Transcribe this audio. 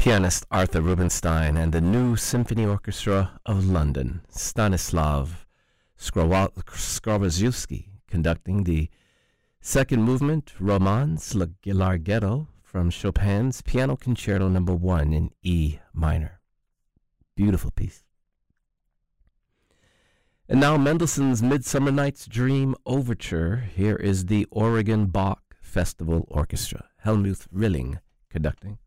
pianist Arthur Rubinstein and the New Symphony Orchestra of London, Stanislav Skrowaziewski, conducting the second movement, Romance Larghetto, from Chopin's Piano Concerto No. 1 in E minor. Beautiful piece. And now Mendelssohn's Midsummer Night's Dream Overture. Here is the Oregon Bach Festival Orchestra, Helmuth Rilling conducting.